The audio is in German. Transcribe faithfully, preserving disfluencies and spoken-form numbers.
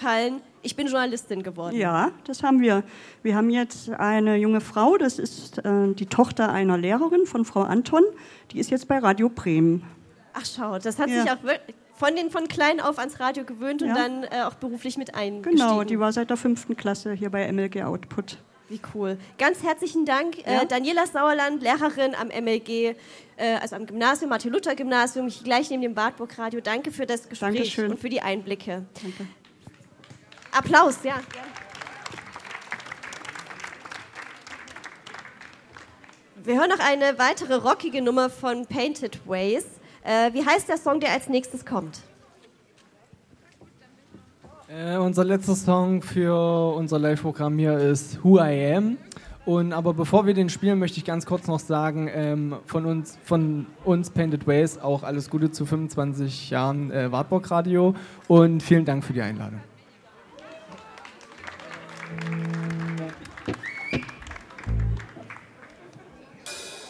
eingefallen, ich bin Journalistin geworden. Ja, das haben wir. Wir haben jetzt eine junge Frau, das ist äh, die Tochter einer Lehrerin von Frau Anton, die ist jetzt bei Radio Bremen. Ach schau, das hat ja. sich auch wirklich von, den, von klein auf ans Radio gewöhnt und ja. dann äh, auch beruflich mit eingestiegen. Genau, die war seit der fünften Klasse hier bei M L G Output. Wie cool. Ganz herzlichen Dank, ja. äh, Daniela Sauerland, Lehrerin am M L G, äh, also am Gymnasium, Martin-Luther-Gymnasium, gleich neben dem Wartburg Radio. Danke für das Gespräch Dankeschön. Und für die Einblicke. Danke. Applaus, ja. Wir hören noch eine weitere rockige Nummer von Painted Ways. Äh, wie heißt der Song, der als nächstes kommt? Äh, unser letzter Song für unser Live-Programm hier ist Who I Am. Und, aber bevor wir den spielen, möchte ich ganz kurz noch sagen, ähm, von uns, von uns Painted Ways auch alles Gute zu fünfundzwanzig Jahren äh, Wartburg Radio und vielen Dank für die Einladung.